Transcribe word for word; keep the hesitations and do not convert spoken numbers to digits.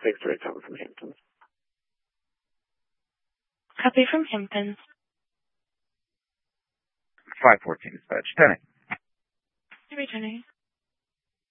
Victory Tom from Hamptons. Copy from Hamptons. five fourteen dispatch. ten. Returning.